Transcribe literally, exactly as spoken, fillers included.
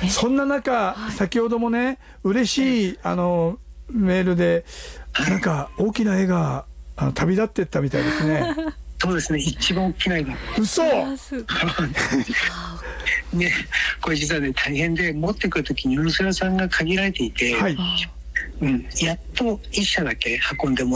そんな中、はい、先ほどもね嬉しいあのメールで、はい、なんか大きな絵があの旅立っていったみたいですね。 そうですね、一番大きな絵が嘘ね、これ実はね大変で、持ってくるときに運送屋さんが限られていて、はい、うん、やっと一社だけ運んでもら